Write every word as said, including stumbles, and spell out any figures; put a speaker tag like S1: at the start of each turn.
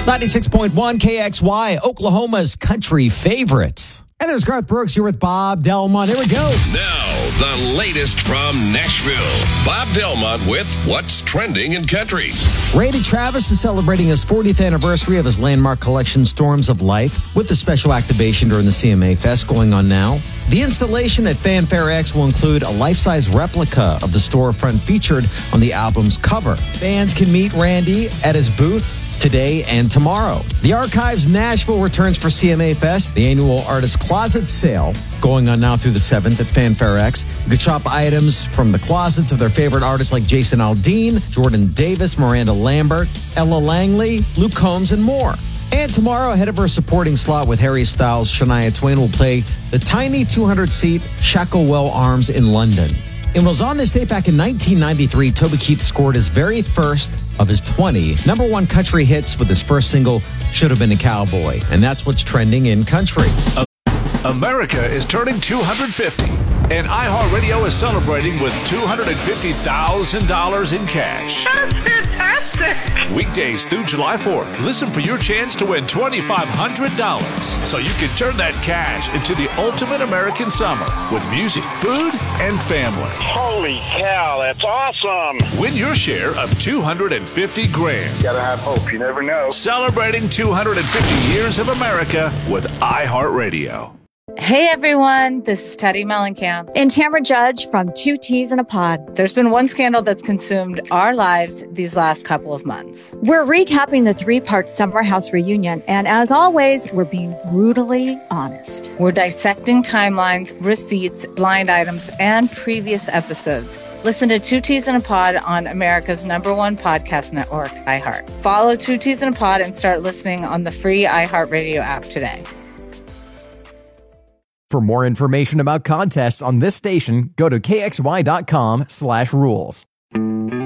S1: ninety-six point one K X Y, Oklahoma's country favorites. And there's Garth Brooks here with Bob Delmont. Here we go.
S2: Now, the latest from Nashville. Bob Delmont with What's Trending in Country.
S1: Randy Travis is celebrating his fortieth anniversary of his landmark collection, Storms of Life, with a special activation during the C M A Fest going on now. The installation at Fanfare X will include a life-size replica of the storefront featured on the album's cover. Fans can meet Randy at his booth today and tomorrow. The Archives Nashville returns for C M A Fest, the annual Artist Closet Sale, going on now through the seventh at Fanfare X. You can shop items from the closets of their favorite artists like Jason Aldean, Jordan Davis, Miranda Lambert, Ella Langley, Luke Combs, and more. And tomorrow, ahead of her supporting slot with Harry Styles, Shania Twain will play the tiny two hundred seat Shacklewell Arms in London. It was on this date back in nineteen ninety-three, Toby Keith scored his very first of his twenty number one country hits with his first single, Should Have Been a Cowboy. And that's what's trending in country.
S3: America is turning two hundred fifty, and iHeartRadio is celebrating with two hundred fifty thousand dollars in cash.
S4: That's fantastic!
S3: Weekdays through July fourth, listen for your chance to win two thousand five hundred dollars so you can turn that cash into the ultimate American summer with music, food, and family.
S4: Holy cow, that's awesome!
S3: Win your share of two hundred fifty grand.
S4: Gotta have hope, you never know.
S3: Celebrating two hundred fifty years of America with iHeartRadio.
S5: Hey everyone, this is Teddy Mellencamp
S6: and Tamara Judge from Two Teas in a Pod.
S5: There's been one scandal that's consumed our lives these last couple of months.
S6: We're recapping the three-part Summer House reunion, and as always, we're being brutally honest.
S5: We're dissecting timelines, receipts, blind items, and previous episodes. Listen to Two Teas in a Pod on America's number one podcast network, iHeart. Follow Two Teas in a Pod and start listening on the free iHeartRadio app today.
S7: For more information about contests on this station, go to kxy.com slash rules.